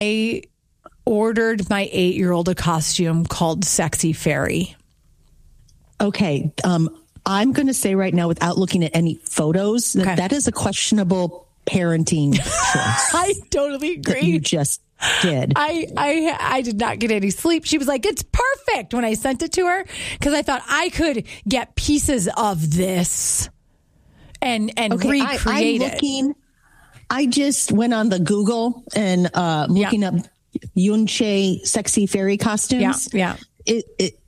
I ordered my 8-year-old a costume called Sexy Fairy. Okay. I'm going to say right now, without looking at any photos, that is a questionable parenting choice. I totally agree. That you just did. I did not get any sleep. She was like, it's perfect when I sent it to her, because I thought I could get pieces of this and recreate it. I just went on the Google and looking up Yunche Sexy Fairy costumes. Yeah. Is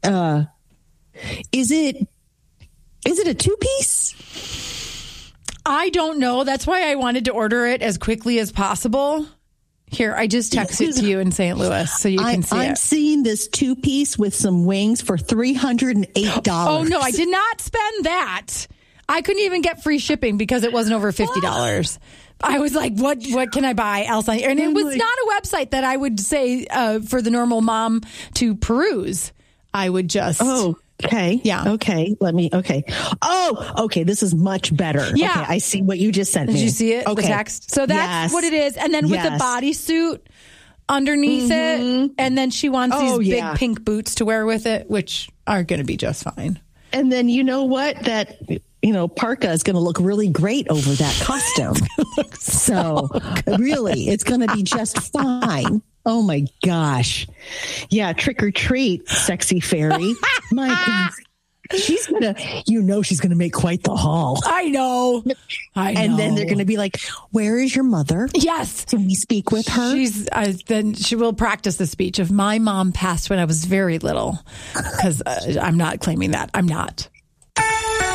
it a 2-piece? I don't know. That's why I wanted to order it as quickly as possible. Here, I just texted it to you in St. Louis so you can see it. I'm seeing this 2-piece with some wings for $308. Oh, no, I did not spend that. I couldn't even get free shipping because it wasn't over $50. I was like, what can I buy else on here? And it was not a website that I would say for the normal mom to peruse. I would just... Oh, okay. Yeah. Okay. Okay. Oh, okay. This is much better. Yeah. Okay, I see what you just sent me. Did you see it? Okay. The text? So that's what it is. And then with the bodysuit underneath it. And then she wants these big pink boots to wear with it, which are going to be just fine. And then you know what? That... parka is going to look really great over that costume. So really, it's going to be just fine. Oh my gosh. Yeah. Trick or treat, Sexy Fairy. My God. She's going to make quite the haul. I know. And then they're going to be like, where is your mother? Yes. Can we speak with her? Then she will practice the speech of my mom passed when I was very little, because I'm not claiming that. I'm not.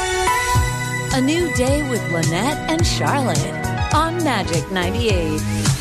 A new day with Lynette and Charlotte on Magic 98.